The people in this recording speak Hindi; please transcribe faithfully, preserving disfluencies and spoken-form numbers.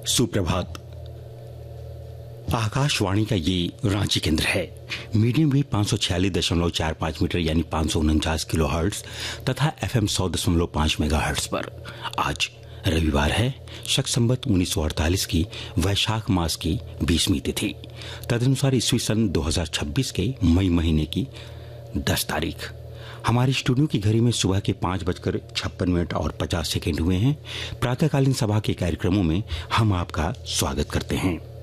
सुप्रभात। आकाशवाणी का ये रांची केंद्र है। मीडियम वेव पाँच सौ छियालीस दशमलव चार पाँच मीटर यानी पाँच सौ उनचास किलो हर्ट्ज तथा एफएम सौ दशमलव पाँच मेगा हर्ट्ज पर आज रविवार है। शक संवत उन्नीस सौ अड़तालीस की वैशाख मास की बीसवीं तिथि, तदनुसार ईस्वी सन दो हजार छब्बीस के मई महीने की दस तारीख। हमारे स्टूडियो की घड़ी में सुबह के पांच बजकर छप्पन मिनट और पचास सेकेंड हुए हैं। प्रातःकालीन सभा के कार्यक्रमों में हम आपका स्वागत करते हैं।